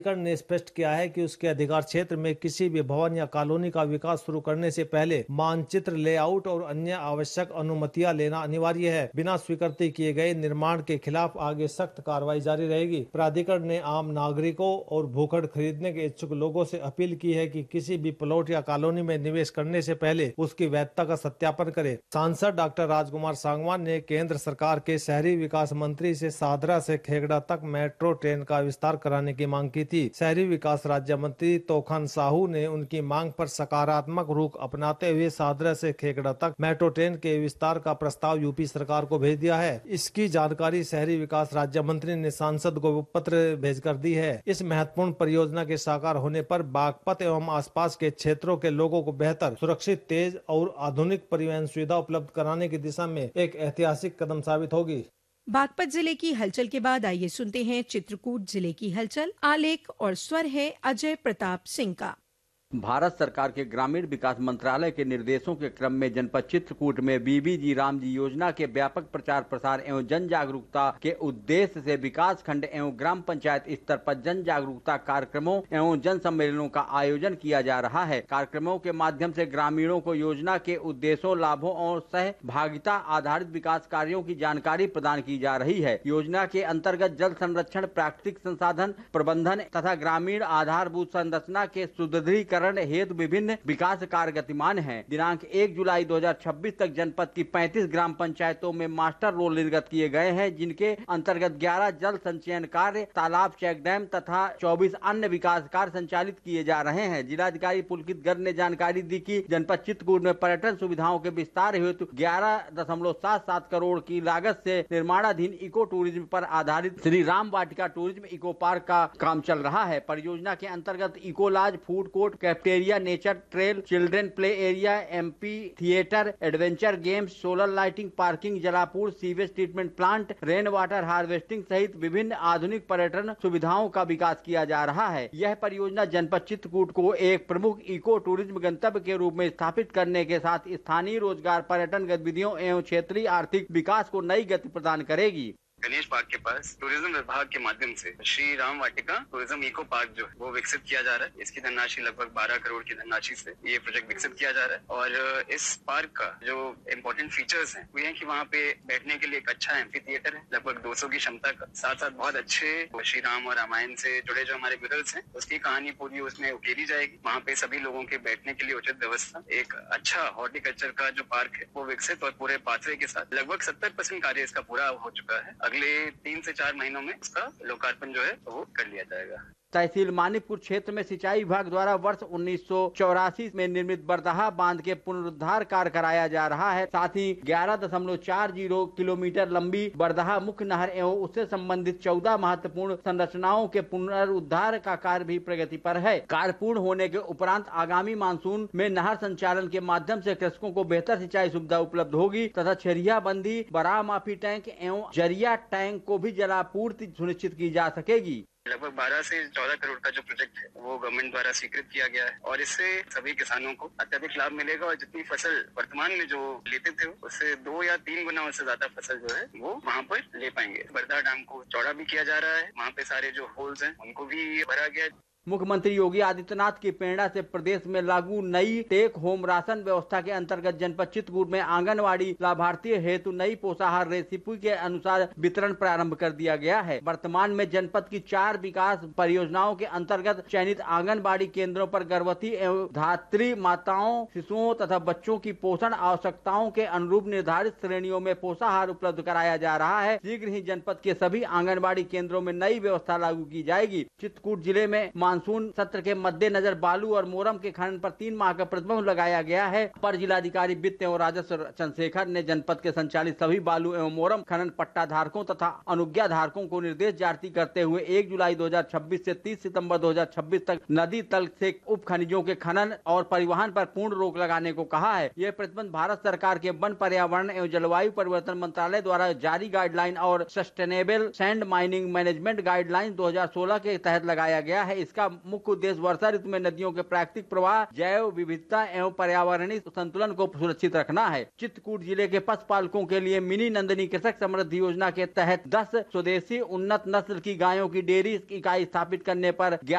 प्राधिकरण ने स्पष्ट किया है कि उसके अधिकार क्षेत्र में किसी भी भवन या कॉलोनी का विकास शुरू करने से पहले मानचित्र, लेआउट और अन्य आवश्यक अनुमतियां लेना अनिवार्य है। बिना स्वीकृति किए गए निर्माण के खिलाफ आगे सख्त कार्रवाई जारी रहेगी। प्राधिकरण ने आम नागरिकों और भूखंड खरीदने के इच्छुक लोगों से अपील की है कि किसी भी प्लॉट या कॉलोनी में निवेश करने से पहले उसकी वैधता का सत्यापन करें। सांसद डॉक्टर राजकुमार सांगवान ने केंद्र सरकार के शहरी विकास मंत्री से सादरा से खेगड़ा तक मेट्रो ट्रेन का विस्तार कराने की मांग की थी। शहरी विकास राज्य मंत्री तोखन साहू ने उनकी मांग पर सकारात्मक रुख अपनाते हुए सादरा से खेगड़ा तक मेट्रो ट्रेन के विस्तार का प्रस्ताव यूपी सरकार को भेज दिया है। इसकी जानकारी शहरी विकास राज्य मंत्री ने सांसद को पत्र भेजकर दी है। इस महत्वपूर्ण परियोजना के साकार होने पर बागपत एवं आसपास के क्षेत्रों के लोगों को बेहतर, सुरक्षित, तेज और आधुनिक परिवहन सुविधा उपलब्ध कराने की दिशा में एक ऐतिहासिक कदम साबित होगी। बागपत जिले की हलचल के बाद आइए सुनते हैं चित्रकूट जिले की हलचल। आलेख और स्वर है अजय प्रताप सिंह का। भारत सरकार के ग्रामीण विकास मंत्रालय के निर्देशों के क्रम में जनपद चित्रकूट में बीबीजी रामजी योजना के व्यापक प्रचार प्रसार एवं जन जागरूकता के उद्देश्य से विकास खंड एवं ग्राम पंचायत स्तर पर जन जागरूकता कार्यक्रमों एवं जन सम्मेलनों का आयोजन किया जा रहा है। कार्यक्रमों के माध्यम से ग्रामीणों को योजना के उद्देश्यों, लाभों और सहभागिता आधारित विकास कार्यों की जानकारी प्रदान की जा रही है। योजना के अंतर्गत जल संरक्षण, प्राकृतिक संसाधन प्रबंधन तथा ग्रामीण आधारभूत संरचना के सुदृढ़ीकरण हेतु विभिन्न विकास कार्य गतिमान हैं। दिनांक 1 जुलाई 2026 तक जनपद की 35 ग्राम पंचायतों में मास्टर रोल निर्गत किए गए हैं, जिनके अंतर्गत 11 जल संचयन कार्य, तालाब, चेक डैम तथा 24 अन्य विकास कार्य संचालित किए जा रहे हैं। जिलाधिकारी पुलकित गर्ग ने जानकारी दी कि जनपद चित्रकूट में पर्यटन सुविधाओं के विस्तार हेतु 11.77 करोड़ की लागत से निर्माणाधीन इको टूरिज्म पर आधारित श्री राम वाटिका टूरिज्म इको पार्क का काम चल रहा है। परियोजना के अंतर्गत eco laws, food court, cafeteria, nature trail, children play area, MP theatre, adventure games, solar lighting, parking, जलापूर्ति, sewage treatment plant, rain water harvesting सहित विभिन्न आधुनिक पर्यटन सुविधाओं का विकास किया जा रहा है। यह परियोजना जनपद चित्रकूट को एक प्रमुख इको टूरिज्म गंतव्य के रूप में स्थापित करने के साथ स्थानीय रोजगार, पर्यटन गतिविधियों एवं क्षेत्रीय आर्थिक विकास को नई गति प्रदान करेगी। गणेश पार्क के पास टूरिज्म विभाग के माध्यम से श्री राम वाटिका टूरिज्म इको पार्क जो है वो विकसित किया जा रहा है। इसकी धनराशि लगभग 12 करोड़ की धनराशि से ये प्रोजेक्ट विकसित किया जा रहा है। और इस पार्क का जो इम्पोर्टेंट फीचर्स हैं वो ये कि वहाँ पे बैठने के लिए एक अच्छा एम्फी थिएटर है लगभग 200 की क्षमता का, साथ साथ बहुत अच्छे श्री राम और रामायण से जुड़े जो हमारे विरल्स हैं उसकी कहानी पूरी उसमें उकेरी जाएगी। वहाँ पे सभी लोगों के बैठने के लिए उचित व्यवस्था, एक अच्छा हॉर्टिकल्चर का जो पार्क है वो विकसित और पूरे पाथवे के साथ लगभग 70% कार्य इसका पूरा हो चुका है। अगले 3 से 4 महीनों में इसका लोकार्पण जो है वो कर लिया जाएगा। तहसील मानिकपुर क्षेत्र में सिंचाई विभाग द्वारा वर्ष 1984 में निर्मित बरदहा बांध के पुनरुद्धार कार्य कराया जा रहा है। साथ ही 11.40 किलोमीटर लंबी बरदहा मुख्य नहर एवं उससे संबंधित 14 महत्वपूर्ण संरचनाओं के पुनरुद्धार का कार्य भी प्रगति पर है। कार्य पूर्ण होने के उपरांत आगामी मानसून में नहर संचालन के माध्यम से कृषकों को बेहतर सिंचाई सुविधा उपलब्ध होगी तथा छरिया बंदी, बराह माफी टैंक एवं जरिया टैंक को भी जलापूर्ति सुनिश्चित की जा सकेगी। लगभग 12 से 14 करोड़ का जो प्रोजेक्ट है वो गवर्नमेंट द्वारा स्वीकृत किया गया है और इससे सभी किसानों को अत्यधिक लाभ मिलेगा और जितनी फसल वर्तमान में जो लेते थे उससे 2 या 3 गुना उससे ज्यादा फसल जो है वो वहाँ पर ले पाएंगे। बरदहा डैम को चौड़ा भी किया जा रहा है, वहाँ पे सारे जो होल्स हैं उनको भी भरा गया है। मुख्यमंत्री योगी आदित्यनाथ की प्रेरणा से प्रदेश में लागू नई टेक होम राशन व्यवस्था के अंतर्गत जनपद चित्रकूट में आंगनवाड़ी लाभार्थी हेतु नई पोषाहार रेसिपी के अनुसार वितरण प्रारंभ कर दिया गया है। वर्तमान में जनपद की 4 विकास परियोजनाओं के अंतर्गत चयनित आंगनबाड़ी केंद्रों पर गर्भवती एवं धात्री माताओं, शिशुओं तथा बच्चों की पोषण आवश्यकताओं के अनुरूप निर्धारित श्रेणियों में पोषाहार उपलब्ध कराया जा रहा है। शीघ्र ही जनपद के सभी आंगनबाड़ी केंद्रों में नई व्यवस्था लागू की जाएगी। चित्रकूट जिले में मानसून सत्र के मद्देनजर बालू और मोरम के खनन पर 3 माह का प्रतिबंध लगाया गया है। अपर जिलाधिकारी वित्त एवं राजस्व चंद्रशेखर ने जनपद के संचालित सभी बालू एवं मोरम खनन पट्टा धारकों तथा अनुज्ञा धारकों को निर्देश जारी करते हुए 1 जुलाई 2026 से 30 सितंबर 2026 तक नदी तल से उप खनिजों के खनन और परिवहन पर पूर्ण रोक लगाने को कहा है। यह प्रतिबंध भारत सरकार के वन, पर्यावरण एवं जलवायु परिवर्तन मंत्रालय द्वारा जारी गाइडलाइन और sustainable sand mining management guideline 2016 के तहत लगाया गया है। इसका इसका मुख्य उद्देश्य वर्षा ऋतु में नदियों के प्राकृतिक प्रवाह, जैव विविधता एवं पर्यावरणीय संतुलन को सुरक्षित रखना है। चित्रकूट जिले के पशुपालकों के लिए मिनी नंदिनी कृषक समृद्धि योजना के तहत 10 स्वदेशी उन्नत नस्ल की गायों की डेयरी इकाई स्थापित करने पर